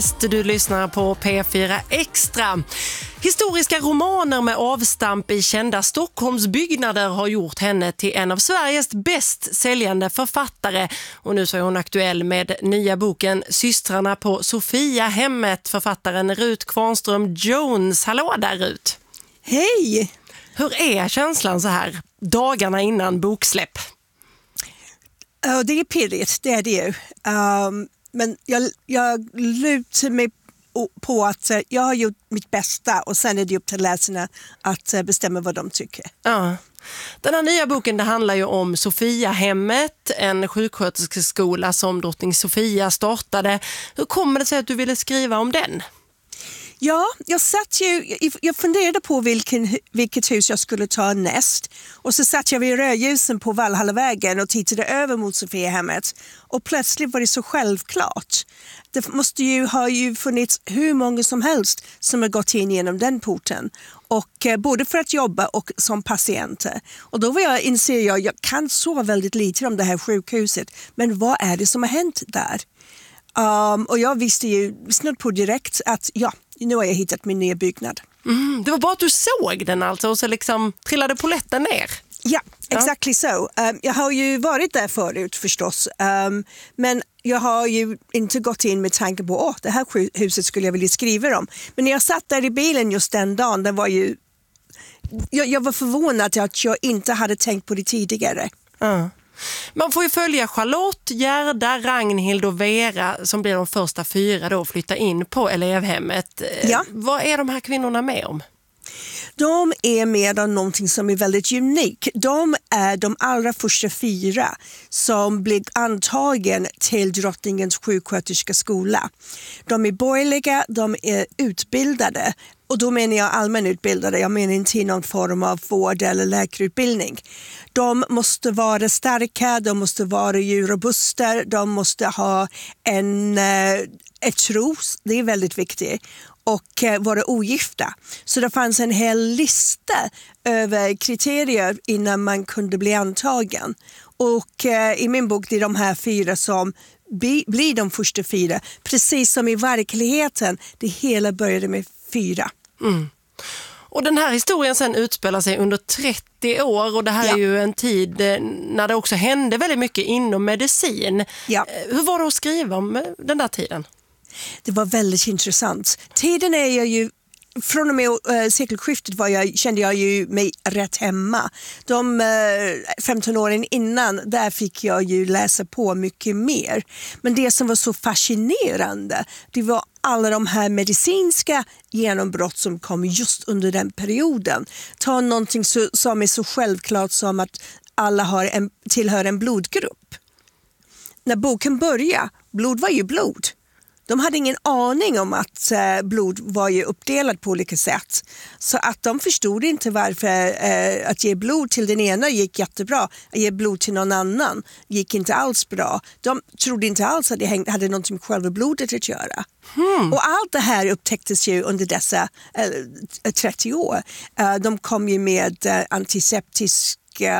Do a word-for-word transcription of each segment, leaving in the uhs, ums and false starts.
Du lyssnar på P fyra Extra. Historiska romaner med avstamp i kända Stockholmsbyggnader har gjort henne till en av Sveriges bäst säljande författare. Och nu så är hon aktuell med nya boken Systrarna på Sofiahemmet, författaren Ruth Kvarnström Jones. Hallå där, Ruth! Hej! Hur är känslan så här dagarna innan boksläpp? Uh, det är pirrigt, det är det ju. Um, men jag, jag lutar mig på att uh, jag har gjort mitt bästa och sen är det upp till läsarna att uh, bestämma vad de tycker. Ja. Den här nya boken, det handlar ju om Sofiahemmet, en sjuksköterskeskola som drottning Sofia startade. Hur kommer det sig att du ville skriva om den? Ja, jag satt ju, jag funderade på vilken, vilket hus jag skulle ta näst. Och så satt jag vid rödljusen på Valhallavägen och tittade över mot Sofiahemmet. Och plötsligt var det så självklart. Det måste ju ha ju funnits hur många som helst som har gått in genom den porten. Och eh, både för att jobba och som patienter. Och då var jag, inser jag, jag kan så väldigt lite om det här sjukhuset. Men vad är det som har hänt där? Um, och jag visste ju snudd på direkt att ja, nu har jag hittat min nya byggnad. Mm, det var bara att du såg den alltså och så liksom trillade polletten ner. Ja, exakt ja. så. Um, jag har ju varit där förut förstås. Um, men jag har ju inte gått in med tanken på att det här huset skulle jag vilja skriva om. Men när jag satt där i bilen just den dagen, det var ju, jag, jag var förvånad att jag inte hade tänkt på det tidigare. Ja. Man får ju följa Charlotte, Gerda, Ragnhild och Vera som blir de första fyra då att flytta in på elevhemmet. Ja. Vad är de här kvinnorna med om? De är med om någonting som är väldigt unikt. De är de allra första fyra som blir antagen till drottningens sjuksköterskeskola. De är borgerliga, de är utbildade. Och då menar jag allmänutbildade, jag menar inte i någon form av vård- eller läkarutbildning. De måste vara starka, de måste vara ju robusta, de måste ha en ett tro, det är väldigt viktigt, och vara ogifta. Så det fanns en hel lista över kriterier innan man kunde bli antagen. Och i min bok det är de här fyra som blir de första fyra, precis som i verkligheten, det hela började med fyra. Mm. Och den här historien sen utspelar sig under trettio år och det här ja. är ju en tid när det också hände väldigt mycket inom medicin. Ja. Hur var det att skriva om den där tiden? Det var väldigt intressant. Tiden är jag ju från och med äh, sekelskiftet var jag, kände jag ju mig rätt hemma. De äh, femton åren innan, där fick jag ju läsa på mycket mer. Men det som var så fascinerande, det var alla de här medicinska genombrott som kom just under den perioden. Ta någonting så, som är så självklart som att alla har en, tillhör en blodgrupp. När boken började, blod var ju blod. De hade ingen aning om att eh, blod var ju uppdelat på olika sätt. Så att de förstod inte varför eh, att ge blod till den ena gick jättebra. Att ge blod till någon annan gick inte alls bra. De trodde inte alls att det hängde, hade något med själva blodet att göra. Hmm. Och allt det här upptäcktes ju under dessa eh, trettio år. Eh, de kom ju med eh, antiseptisk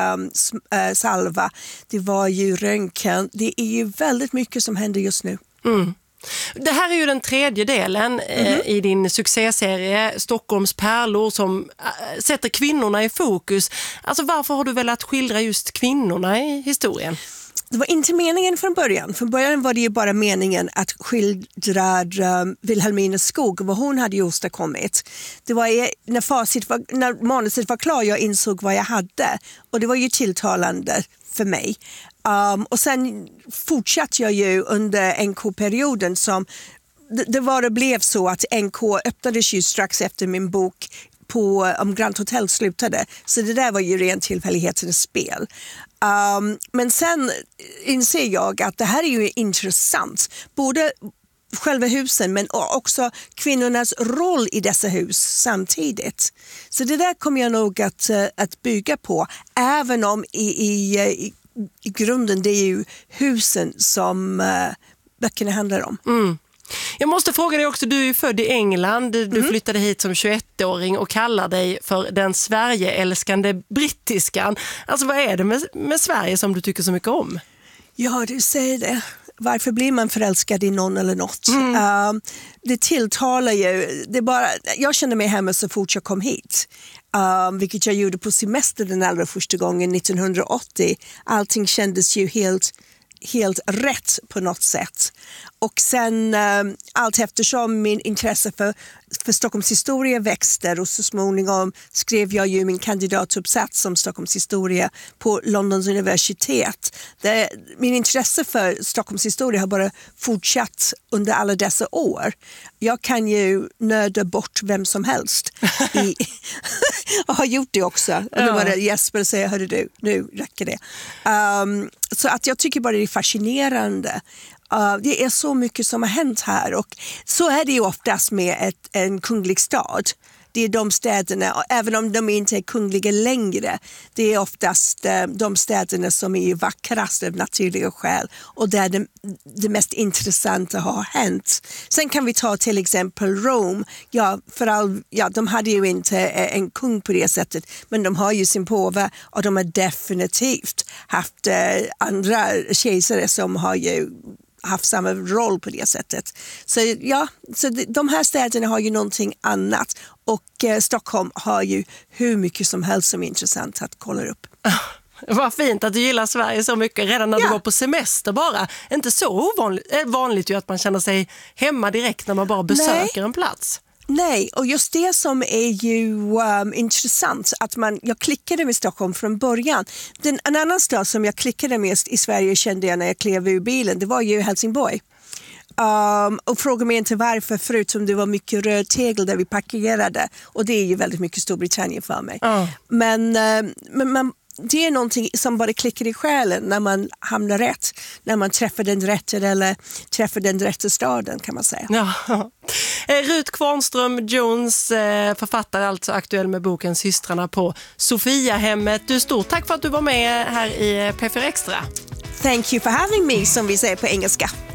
eh, salva. Det var ju röntgen. Det är ju väldigt mycket som händer just nu. Mm. Det här är ju den tredje delen mm-hmm. eh, i din succéserie Stockholms pärlor som äh, sätter kvinnorna i fokus. Alltså varför har du velat skildra just kvinnorna i historien? Det var inte meningen från början. Från början var det ju bara meningen att skildra um, Wilhelmina Skog, vad hon hade åstadkommit. Det var när, facit var, när manuset var klar jag insåg vad jag hade. Och det var ju tilltalande för mig. Um, och sen fortsatte jag ju under N K-perioden som det, det var och blev så att N K öppnades ju strax efter min bok på om Grand Hotel slutade. Så det där var ju rent tillfällighetens spel. Um, men sen inser jag att det här är ju intressant. Både själva husen men också kvinnornas roll i dessa hus samtidigt. Så det där kommer jag nog att, att bygga på. Även om i, i, i, i grunden det är ju husen som uh, böckerna handlar om. Mm. Jag måste fråga dig också, du är född i England, du mm. flyttade hit som tjugoettåring och kallar dig för den Sverige-älskande brittiskan. Alltså vad är det med, med Sverige som du tycker så mycket om? Ja, du säger det. varför blir man förälskad i någon eller något? Mm. Uh, det tilltalar ju. Det bara, jag kände mig hemma så fort jag kom hit. Uh, vilket jag gjorde på semester den allra första gången nittonhundraåttio. Allting kändes ju helt, helt rätt på något sätt. Och sen uh, allt eftersom min intresse för, för Stockholms historia växte och så småningom skrev jag ju min kandidatuppsats om Stockholms historia på Londons universitet. Det, min intresse för Stockholms historia har bara fortsatt under alla dessa år. Jag kan ju nöda bort vem som helst. I, och har gjort det också. Och då var det Jesper och säger, hörru du, nu räcker det. Um, så att jag tycker bara det är fascinerande. Uh, det är så mycket som har hänt här och så är det ju oftast med ett, en kunglig stad. Det är de städerna, även om de inte är kungliga längre, det är oftast uh, de städerna som är vackrast av naturliga skäl och där det, det mest intressanta har hänt. Sen kan vi ta till exempel Rom. Ja, för all, ja, de hade ju inte en kung på det sättet, men de har ju sin påve och de har definitivt haft uh, andra kejsare som har ju haft samma roll på det sättet. Så ja, så de här städerna har ju någonting annat och eh, Stockholm har ju hur mycket som helst som är intressant att kolla upp. Vad fint att du gillar Sverige så mycket redan när ja. du var på semester bara. Inte så ovanligt, vanligt ju att man känner sig hemma direkt när man bara besöker Nej. en plats. Nej, och just det som är ju um, intressant att man, jag klickade med Stockholm från början. Den, en annan stad som jag klickade med i Sverige kände jag när jag klev ur bilen, det var ju Helsingborg. Um, och fråga mig inte varför, förutom det var mycket röd tegel där vi parkerade och det är ju väldigt mycket Storbritannien för mig. Mm. Men, uh, men man det är någonting som bara klickar i själen när man hamnar rätt. När man träffar den rätta eller träffar den rätta staden kan man säga. Ja. Rut Kvarnström Jones, författare, alltså aktuell med boken Systrarna på Sofiahemmet. Du, stort tack för att du var med här i P fyra Extra. Thank you for having me, som vi säger på engelska.